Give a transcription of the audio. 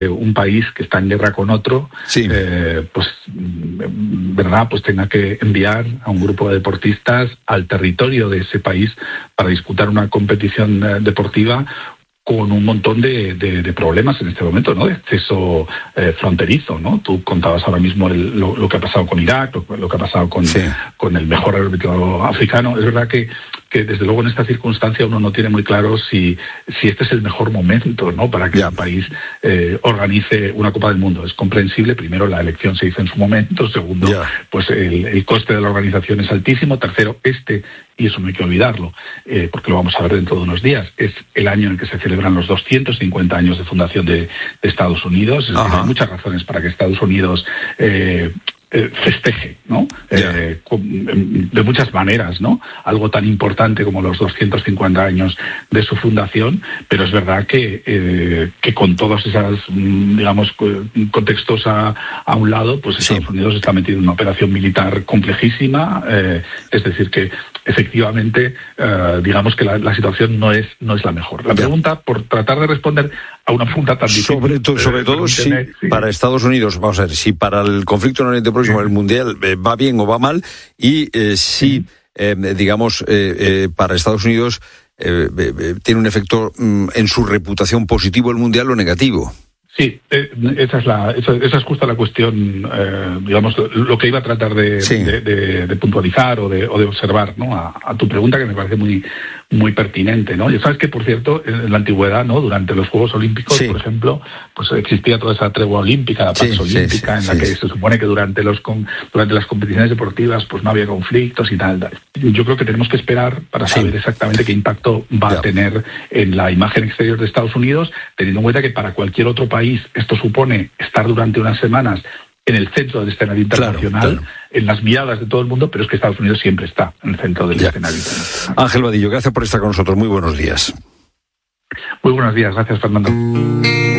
un país que está en guerra con otro, sí, ¿verdad? Pues tenga que enviar a un grupo de deportistas al territorio de ese país para disputar una competición deportiva con un montón de problemas en este momento, ¿no? De acceso fronterizo, ¿no? Tú contabas ahora mismo lo que ha pasado con Irak, lo que ha pasado con el mejor árbitro africano. Es verdad que desde luego en esta circunstancia uno no tiene muy claro si este es el mejor momento, ¿no? Para que un país organice una Copa del Mundo. Es comprensible. Primero, la elección se hizo en su momento. Segundo, pues el coste de la organización es altísimo. Tercero, y eso no hay que olvidarlo, porque lo vamos a ver dentro de unos días, es el año en el que se celebran los 250 años de fundación de Estados Unidos. Es decir, hay muchas razones para que Estados Unidos festeje, ¿no? De muchas maneras, ¿no? Algo tan importante como los 250 años de su fundación, pero es verdad que con todos esos, digamos, contextos a un lado, pues Estados Unidos está metido en una operación militar complejísima, es decir, que efectivamente, digamos que la situación no es la mejor. La pregunta, por tratar de responder a una pregunta tan difícil... Sobre todo si para Estados Unidos, vamos a ver, si para el conflicto en Oriente Próximo, el Mundial, va bien o va mal, y digamos, para Estados Unidos tiene un efecto en su reputación positivo el Mundial o negativo. Sí, esa es justo la cuestión, digamos, lo que iba a tratar de puntualizar o de observar, ¿no? A tu pregunta, que me parece muy pertinente, ¿no? Ya sabes que, por cierto, en la antigüedad, ¿no? Durante los Juegos Olímpicos, por ejemplo, pues existía toda esa tregua olímpica, la Pax Olímpica, en la que se supone que durante las competiciones deportivas pues no había conflictos y tal. Yo creo que tenemos que esperar para saber exactamente qué impacto va a tener en la imagen exterior de Estados Unidos, teniendo en cuenta que para cualquier otro país esto supone estar durante unas semanas en el centro del escenario internacional, en las miradas de todo el mundo, pero es que Estados Unidos siempre está en el centro del escenario internacional. Ángel Vadillo, gracias por estar con nosotros. Muy buenos días. Muy buenos días, gracias, Fernando.